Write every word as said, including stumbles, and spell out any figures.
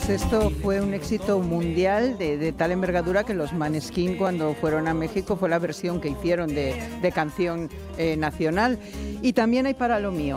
esto fue un éxito mundial de, de tal envergadura que los Maneskin, cuando fueron a México, fue la versión que hicieron de, de canción eh, nacional. Y también hay Para lo mío.